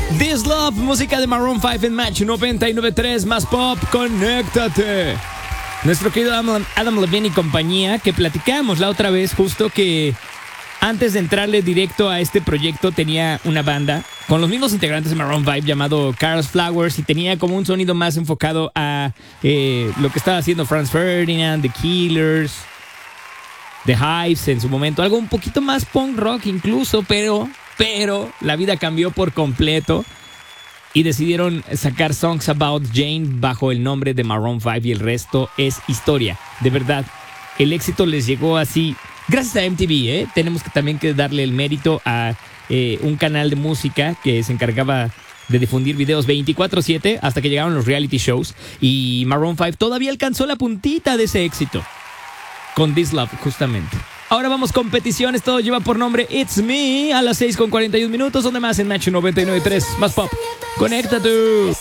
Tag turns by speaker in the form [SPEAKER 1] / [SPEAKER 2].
[SPEAKER 1] This Love, música de Maroon 5 en Match 99.3, más pop, conéctate. Nuestro querido Adam Levine y compañía, que platicamos la otra vez justo que antes de entrarle directo a este proyecto tenía una banda con los mismos integrantes de Maroon 5 llamado Carlos Flowers y tenía como un sonido más enfocado a lo que estaba haciendo Franz Ferdinand, The Killers, The Hives en su momento, algo un poquito más punk rock incluso, pero la vida cambió por completo y decidieron sacar Songs About Jane bajo el nombre de Maroon 5 y el resto es historia. De verdad, el éxito les llegó así gracias a MTV, Tenemos que también que darle el mérito a un canal de música que se encargaba de difundir videos 24/7 hasta que llegaron los reality shows y Maroon 5 todavía alcanzó la puntita de ese éxito con This Love justamente. Ahora vamos con peticiones, todo lleva por nombre It's Me a las 6:41 minutos, donde más en Match 99.3, más pop. ¡Conéctate!